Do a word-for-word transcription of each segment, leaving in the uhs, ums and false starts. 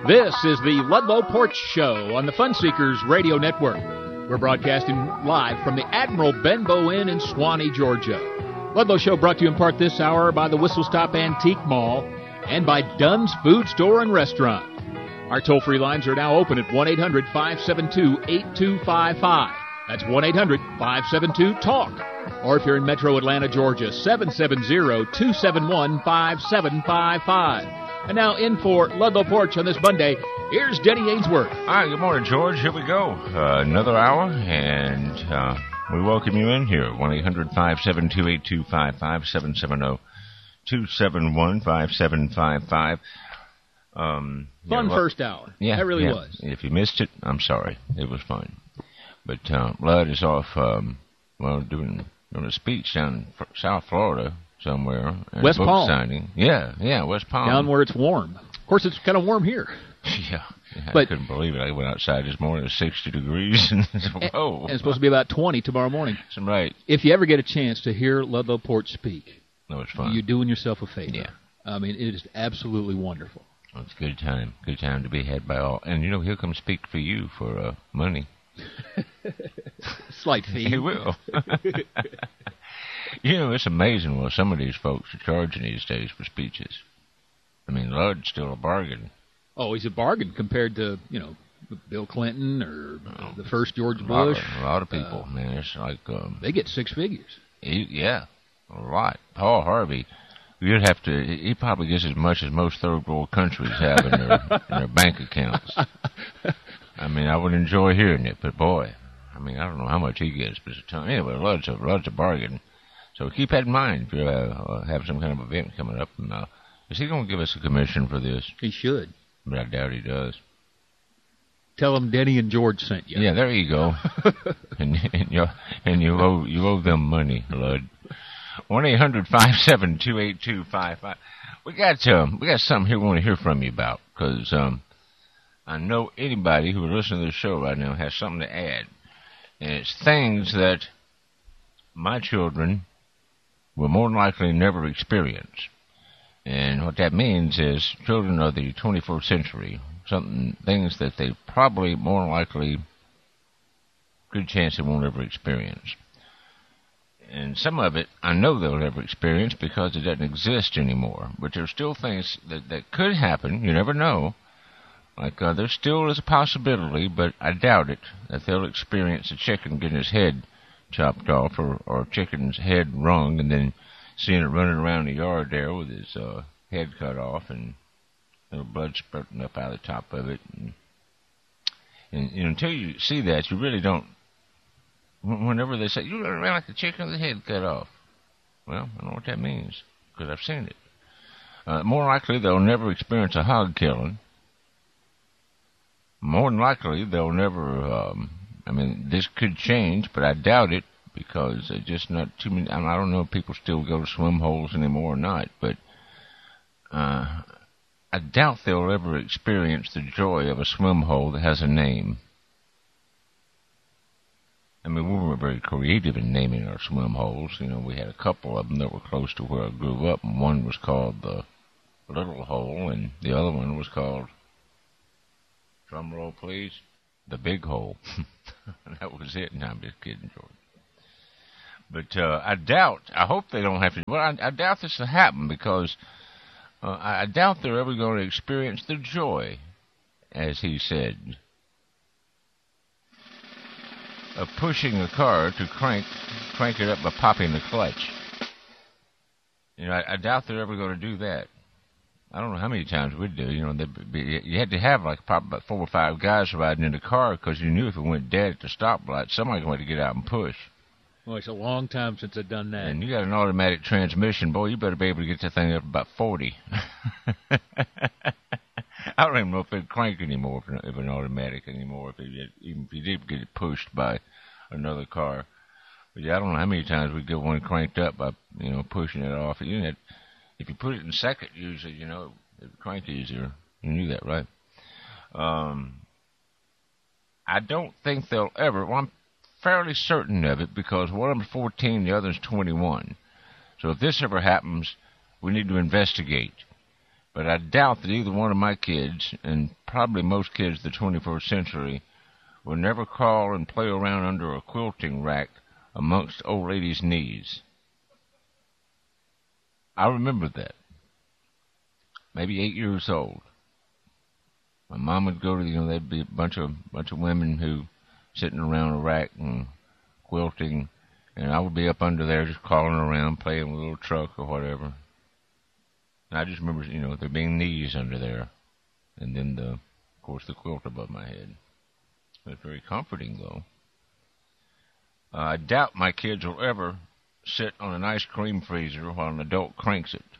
This is the Ludlow Porch Show on the Fun Seekers Radio Network. We're broadcasting live from the Admiral Benbow Inn in Swanee, Georgia. Ludlow Show brought to you in part this hour by the Whistle Stop Antique Mall and by Dunn's Food Store and Restaurant. Our toll-free lines are now open at one eight hundred five seven two eight two five five. That's one eight hundred five seven two TALK. Or if you're in Metro Atlanta, Georgia, seven seven zero two seven one five seven five five. And now in for Ludlow Porch on this Monday, here's Denny Ainsworth. All right, good morning, George. Here we go. Uh, another hour, and uh, we welcome you in here. one eight hundred five seven two eight two five five, seven seven zero two seven one five seven five five. Um, fun yeah, first hour. Yeah, that really yeah. was. If you missed it, I'm sorry. It was fun. But uh, Lud is off, um, well, doing, doing a speech down in F- South Florida somewhere. West book Palm. Signing. Yeah, yeah, West Palm. Down where it's warm. Of course, it's kind of warm here. Yeah, yeah but, I couldn't believe it. I went outside this morning, it was sixty degrees. And, whoa. And it's supposed to be about twenty tomorrow morning. That's right. If you ever get a chance to hear Ludlow Porch speak, no, it's fun. You're doing yourself a favor. Yeah. I mean, it is absolutely wonderful. Well, it's a good time. Good time to be had by all. And, you know, he'll come speak for you for uh, money. Slight fee. He will. You know, it's amazing what some of these folks are charging these days for speeches. I mean, Lud's still a bargain. Oh, he's a bargain compared to, you know, Bill Clinton or oh, the first George a Bush. Lot of, a lot of people, uh, man. It's like... Um, they get six figures. He, yeah, a lot. Paul Harvey, you'd have to... He probably gets as much as most third world countries have in their, in their bank accounts. I mean, I would enjoy hearing it, but boy, I mean, I don't know how much he gets, but it's a ton. Anyway, Lud's a, Lud's a bargain. So keep that in mind if you uh, have some kind of event coming up. And, uh, is he going to give us a commission for this? He should. But I doubt he does. Tell him Denny and George sent you. Yeah, there you go. and and, you, and you, owe, you owe them money, Lud. one eight hundred five seven two eight two five five. We got, um, we got something here we want to hear from you about, because um, I know anybody who is listening to the show right now has something to add. And it's things that my children will more than likely never experience. And what that means is children of the twenty-first century, something, things that they probably more than likely, good chance they won't ever experience. And some of it I know they'll never experience because it doesn't exist anymore. But there's still things that, that could happen, you never know. Like, uh, there still is a possibility, but I doubt it, that they'll experience a chicken getting his head chopped off, or, or a chicken's head wrung, and then seeing it running around the yard there with his uh, head cut off, and little blood spurting up out of the top of it. And, and you know, until you see that, you really don't, whenever they say, you run around like a chicken with the head cut off. Well, I know what that means, because I've seen it. Uh, more likely, they'll never experience a hog killing. More than likely, they'll never, um, I mean, this could change, but I doubt it, because there's just not too many, I don't know if people still go to swim holes anymore or not, but uh, I doubt they'll ever experience the joy of a swim hole that has a name. I mean, we weren't very creative in naming our swim holes. You know, we had a couple of them that were close to where I grew up, and one was called the Little Hole, and the other one was called, drum roll please, the Big Hole. That was it. No, I'm just kidding, George. But uh, I doubt, I hope they don't have to, well, I, I doubt this will happen, because uh, I, I doubt they're ever going to experience the joy, as he said, of pushing a car to crank crank it up by popping the clutch. You know, I, I doubt they're ever going to do that. I don't know how many times we'd do. You know, be, you had to have like probably about four or five guys riding in the car, because you knew if it went dead at the stoplight, somebody's going to get out and push. Well, it's a long time since I've done that. And you got an automatic transmission, boy, you better be able to get that thing up about forty. I don't even know if it'd crank anymore, if, if an automatic anymore, if it, even if you did get it pushed by another car. But yeah, I don't know how many times we get one cranked up by, you know, pushing it off. You know, if you put it in second, usually, you know, it would crank easier. You knew that, right? Um, I don't think they'll ever, well, I'm fairly certain of it, because one of them's fourteen, the other's twenty-one. So if this ever happens, we need to investigate. But I doubt that either one of my kids, and probably most kids of the twenty-first century, will never crawl and play around under a quilting rack amongst old ladies' knees. I remember that. Maybe eight years old. My mom would go to, you know, there'd be a bunch of bunch of women who sitting around a rack and quilting, and I would be up under there just crawling around, playing with a little truck or whatever. And I just remember, you know, there being knees under there, and then, the, of course, the quilt above my head. It was very comforting, though. Uh, I doubt my kids will ever sit on an ice cream freezer while an adult cranks it.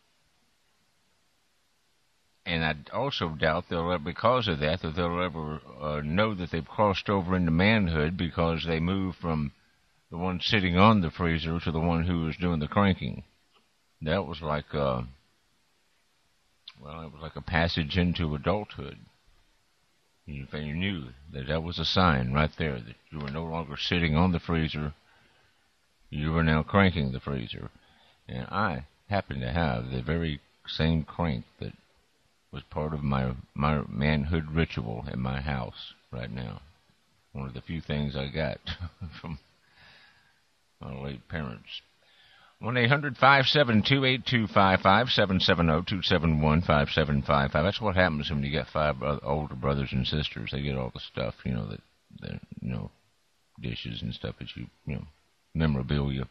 And I also doubt they'll, because of that, that they'll ever uh, know that they've crossed over into manhood because they move from the one sitting on the freezer to the one who was doing the cranking. That was like, uh, well, it was like a passage into adulthood. You, you knew that that was a sign right there that you were no longer sitting on the freezer. You were now cranking the freezer. And I happen to have the very same crank that was part of my my manhood ritual in my house right now. One of the few things I got from my late parents. one eight hundred five seven two eight two five five, seven seven zero two seven one five seven five five. That's what happens when you get five bro- older brothers and sisters. They get all the stuff, you know, that, that you know, dishes and stuff that you, you know, memorabilia.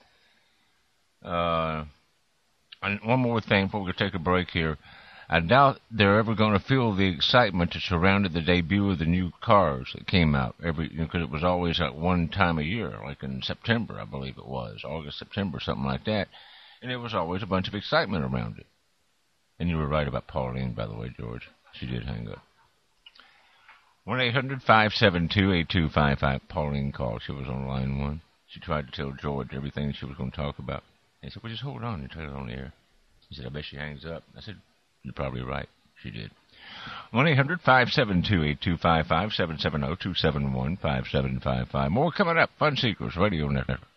Uh, and one more thing before we take a break here. I doubt they're ever going to feel the excitement that surrounded the debut of the new cars that came out every, because you know, it was always at one time a year, like in September, I believe it was, August, September, something like that, and there was always a bunch of excitement around it. And you were right about Pauline, by the way, George. She did hang up. one eight hundred five seven two eight two five five. Pauline called. She was on line one. She tried to tell George everything she was going to talk about. He said, well, just hold on. You tell it on the air. He said, I bet she hangs up. I said, you're probably right. She did. one eight hundred five seven two eight two five five, seven seven zero two seven one five seven five five. More coming up. Fun Seekers Radio Network.